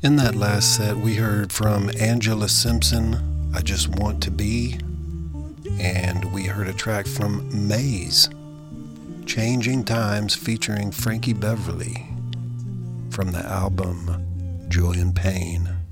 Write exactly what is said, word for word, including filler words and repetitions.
In that last set, we heard from Angela Simpson, I Just Want to Be, and we heard a track from Maze, Changing Times, featuring Frankie Beverly, from the album Joy and Pain.